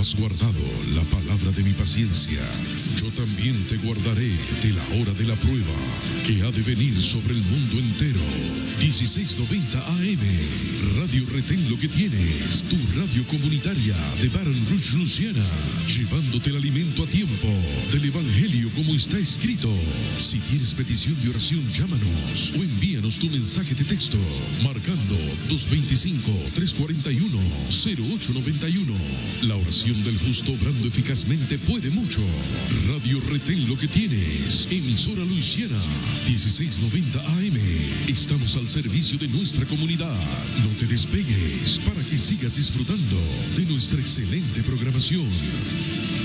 has guardado la palabra de mi paciencia, yo también te guardaré de la hora de la prueba, que ha de venir sobre el mundo entero. 1690 AM, Radio Retén Lo que Tienes, tu radio comunitaria de Baton Rouge, Luisiana, llevándote el alimento a tiempo del Evangelio como está escrito. Si tienes petición de oración, llámanos o envíanos tu mensaje de texto, marcando 225-341-0891. La oración del justo obrando eficazmente puede mucho. Radio Retén Lo que Tienes, emisora Luisiana, 1690 AM. Estamos al servicio de nuestra comunidad. No te despegues para que sigas disfrutando de nuestra excelente programación.